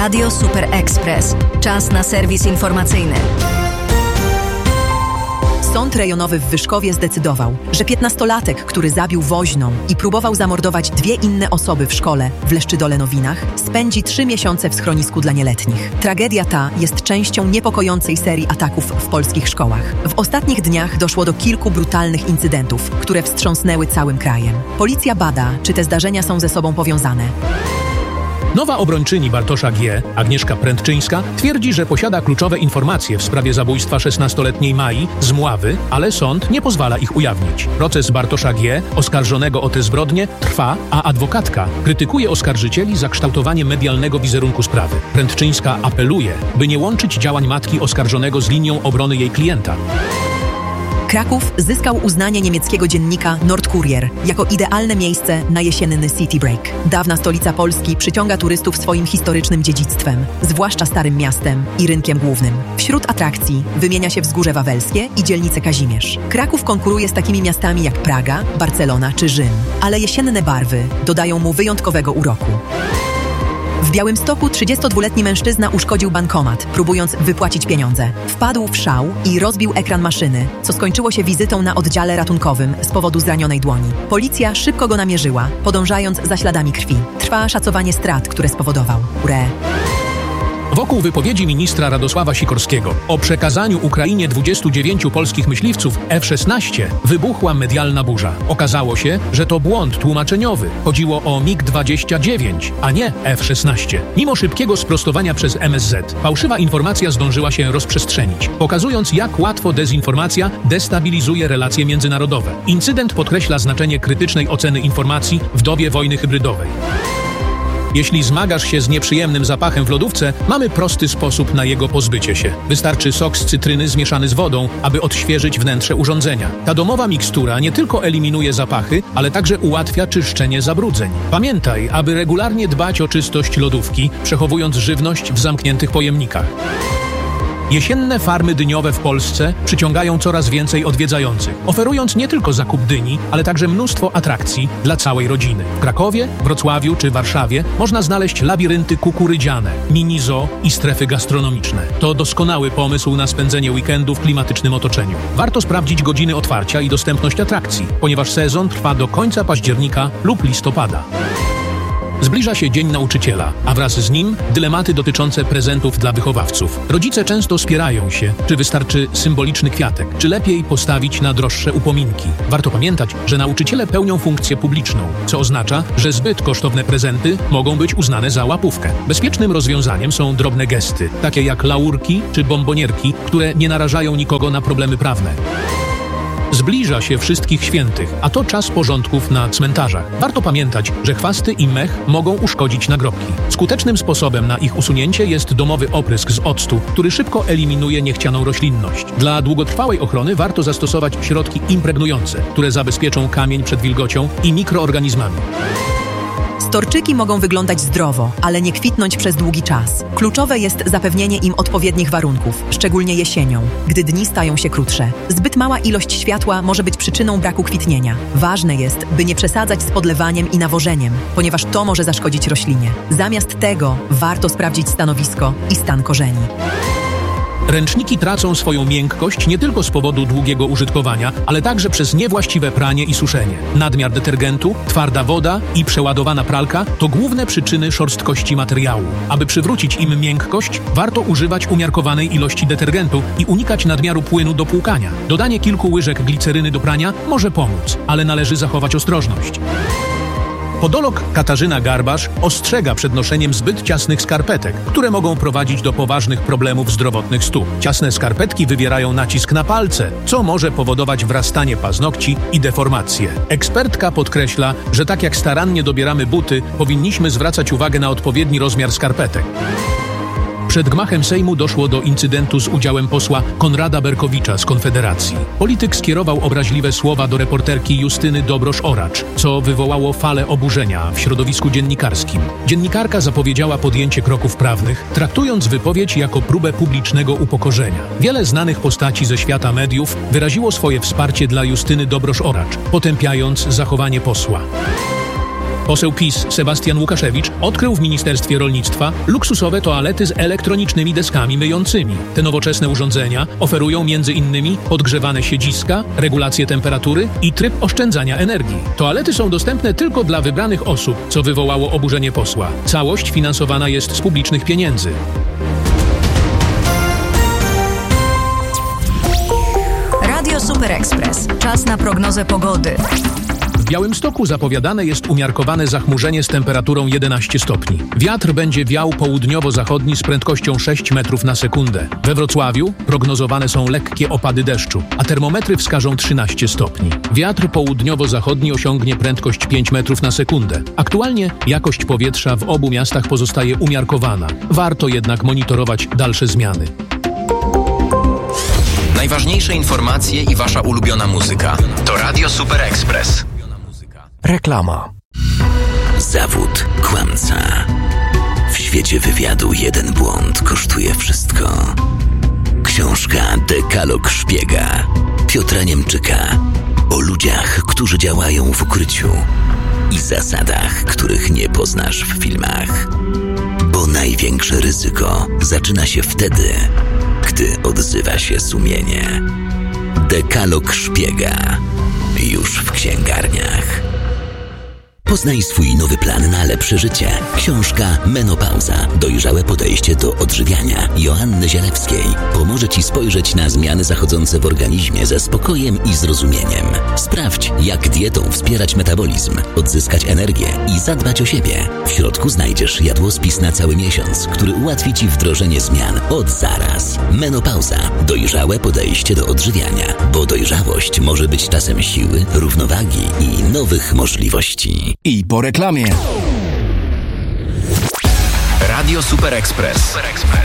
Radio Super Express. Czas na serwis informacyjny. Sąd rejonowy w Wyszkowie zdecydował, że 15-latek, który zabił woźną i próbował zamordować 2 inne osoby w szkole w Leszczydole-Nowinach, spędzi 3 miesiące w schronisku dla nieletnich. Tragedia ta jest częścią niepokojącej serii ataków w polskich szkołach. W ostatnich dniach doszło do kilku brutalnych incydentów, które wstrząsnęły całym krajem. Policja bada, czy te zdarzenia są ze sobą powiązane. Nowa obrończyni Bartosza G., Agnieszka Prędczyńska, twierdzi, że posiada kluczowe informacje w sprawie zabójstwa 16-letniej Mai z Mławy, ale sąd nie pozwala ich ujawnić. Proces Bartosza G., oskarżonego o te zbrodnie, trwa, a adwokatka krytykuje oskarżycieli za kształtowanie medialnego wizerunku sprawy. Prędczyńska apeluje, by nie łączyć działań matki oskarżonego z linią obrony jej klienta. Kraków zyskał uznanie niemieckiego dziennika Nordkurier jako idealne miejsce na jesienny city break. Dawna stolica Polski przyciąga turystów swoim historycznym dziedzictwem, zwłaszcza Starym Miastem i Rynkiem Głównym. Wśród atrakcji wymienia się Wzgórze Wawelskie i dzielnicę Kazimierz. Kraków konkuruje z takimi miastami jak Praga, Barcelona czy Rzym, ale jesienne barwy dodają mu wyjątkowego uroku. W Białymstoku 32-letni mężczyzna uszkodził bankomat, próbując wypłacić pieniądze. Wpadł w szał i rozbił ekran maszyny, co skończyło się wizytą na oddziale ratunkowym z powodu zranionej dłoni. Policja szybko go namierzyła, podążając za śladami krwi. Trwa szacowanie strat, które spowodował. Wokół wypowiedzi ministra Radosława Sikorskiego o przekazaniu Ukrainie 29 polskich myśliwców F-16 wybuchła medialna burza. Okazało się, że to błąd tłumaczeniowy. Chodziło o MiG-29, a nie F-16. Mimo szybkiego sprostowania przez MSZ, fałszywa informacja zdążyła się rozprzestrzenić, pokazując, jak łatwo dezinformacja destabilizuje relacje międzynarodowe. Incydent podkreśla znaczenie krytycznej oceny informacji w dobie wojny hybrydowej. Jeśli zmagasz się z nieprzyjemnym zapachem w lodówce, mamy prosty sposób na jego pozbycie się. Wystarczy sok z cytryny zmieszany z wodą, aby odświeżyć wnętrze urządzenia. Ta domowa mikstura nie tylko eliminuje zapachy, ale także ułatwia czyszczenie zabrudzeń. Pamiętaj, aby regularnie dbać o czystość lodówki, przechowując żywność w zamkniętych pojemnikach. Jesienne farmy dyniowe w Polsce przyciągają coraz więcej odwiedzających, oferując nie tylko zakup dyni, ale także mnóstwo atrakcji dla całej rodziny. W Krakowie, Wrocławiu czy Warszawie można znaleźć labirynty kukurydziane, mini zoo i strefy gastronomiczne. To doskonały pomysł na spędzenie weekendu w klimatycznym otoczeniu. Warto sprawdzić godziny otwarcia i dostępność atrakcji, ponieważ sezon trwa do końca października lub listopada. Zbliża się Dzień Nauczyciela, a wraz z nim dylematy dotyczące prezentów dla wychowawców. Rodzice często spierają się, czy wystarczy symboliczny kwiatek, czy lepiej postawić na droższe upominki. Warto pamiętać, że nauczyciele pełnią funkcję publiczną, co oznacza, że zbyt kosztowne prezenty mogą być uznane za łapówkę. Bezpiecznym rozwiązaniem są drobne gesty, takie jak laurki czy bombonierki, które nie narażają nikogo na problemy prawne. Zbliża się Wszystkich Świętych, a to czas porządków na cmentarzach. Warto pamiętać, że chwasty i mech mogą uszkodzić nagrobki. Skutecznym sposobem na ich usunięcie jest domowy oprysk z octu, który szybko eliminuje niechcianą roślinność. Dla długotrwałej ochrony warto zastosować środki impregnujące, które zabezpieczą kamień przed wilgocią i mikroorganizmami. Storczyki mogą wyglądać zdrowo, ale nie kwitnąć przez długi czas. Kluczowe jest zapewnienie im odpowiednich warunków, szczególnie jesienią, gdy dni stają się krótsze. Zbyt mała ilość światła może być przyczyną braku kwitnienia. Ważne jest, by nie przesadzać z podlewaniem i nawożeniem, ponieważ to może zaszkodzić roślinie. Zamiast tego warto sprawdzić stanowisko i stan korzeni. Ręczniki tracą swoją miękkość nie tylko z powodu długiego użytkowania, ale także przez niewłaściwe pranie i suszenie. Nadmiar detergentu, twarda woda i przeładowana pralka to główne przyczyny szorstkości materiału. Aby przywrócić im miękkość, warto używać umiarkowanej ilości detergentu i unikać nadmiaru płynu do płukania. Dodanie kilku łyżek gliceryny do prania może pomóc, ale należy zachować ostrożność. Podolog Katarzyna Garbasz ostrzega przed noszeniem zbyt ciasnych skarpetek, które mogą prowadzić do poważnych problemów zdrowotnych stóp. Ciasne skarpetki wywierają nacisk na palce, co może powodować wrastanie paznokci i deformacje. Ekspertka podkreśla, że tak jak starannie dobieramy buty, powinniśmy zwracać uwagę na odpowiedni rozmiar skarpetek. Przed gmachem Sejmu doszło do incydentu z udziałem posła Konrada Berkowicza z Konfederacji. Polityk skierował obraźliwe słowa do reporterki Justyny Dobrosz-Oracz, co wywołało falę oburzenia w środowisku dziennikarskim. Dziennikarka zapowiedziała podjęcie kroków prawnych, traktując wypowiedź jako próbę publicznego upokorzenia. Wiele znanych postaci ze świata mediów wyraziło swoje wsparcie dla Justyny Dobrosz-Oracz, potępiając zachowanie posła. Poseł PiS Sebastian Łukaszewicz odkrył w Ministerstwie Rolnictwa luksusowe toalety z elektronicznymi deskami myjącymi. Te nowoczesne urządzenia oferują m.in. podgrzewane siedziska, regulację temperatury i tryb oszczędzania energii. Toalety są dostępne tylko dla wybranych osób, co wywołało oburzenie posła. Całość finansowana jest z publicznych pieniędzy. Radio Super Express. Czas na prognozę pogody. W Białymstoku zapowiadane jest umiarkowane zachmurzenie z temperaturą 11 stopni. Wiatr będzie wiał południowo-zachodni z prędkością 6 metrów na sekundę. We Wrocławiu prognozowane są lekkie opady deszczu, a termometry wskażą 13 stopni. Wiatr południowo-zachodni osiągnie prędkość 5 metrów na sekundę. Aktualnie jakość powietrza w obu miastach pozostaje umiarkowana. Warto jednak monitorować dalsze zmiany. Najważniejsze informacje i wasza ulubiona muzyka to Radio Super Express. Reklama. Zawód kłamca. W świecie wywiadu jeden błąd kosztuje wszystko. Książka Dekalog szpiega Piotra Niemczyka o ludziach, którzy działają w ukryciu i zasadach, których nie poznasz w filmach. Bo największe ryzyko zaczyna się wtedy, gdy odzywa się sumienie. Dekalog szpiega. Już w księgarniach. Poznaj swój nowy plan na lepsze życie. Książka Menopauza. Dojrzałe podejście do odżywiania Joanny Zielewskiej pomoże Ci spojrzeć na zmiany zachodzące w organizmie ze spokojem i zrozumieniem. Sprawdź, jak dietą wspierać metabolizm, odzyskać energię i zadbać o siebie. W środku znajdziesz jadłospis na cały miesiąc, który ułatwi Ci wdrożenie zmian od zaraz. Menopauza. Dojrzałe podejście do odżywiania, bo dojrzałość może być czasem siły, równowagi i nowych możliwości. I po reklamie. Radio Super Express.